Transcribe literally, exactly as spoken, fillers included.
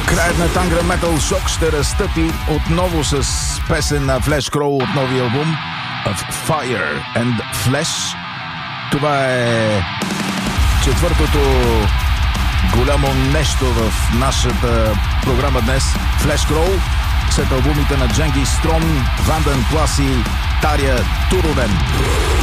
Краят на Tangram Metal Shock ще разтъпи отново с песен на Flesh Crow от новия албум Of Fire and Flesh. Това е четвъртото голямо нещо в нашата програма днес. Flesh Crow след албумите на Дженгис Стром, Ванден Плас и Тария Туровен.